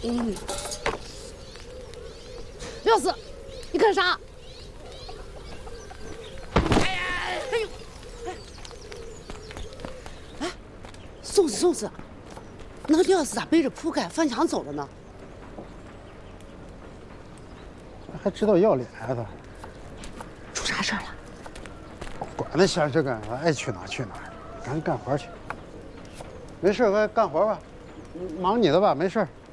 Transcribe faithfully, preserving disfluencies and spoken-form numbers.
嗯。廖四，你干啥？哎呀，哎呦！哎，宋子，宋子，那廖四咋背着铺盖翻墙走了呢？ 还知道要脸啊他？ 出啥事儿了？ 管那闲事干啥？爱去哪去哪，赶紧干活去。没事，快干活吧，忙你的吧，没事。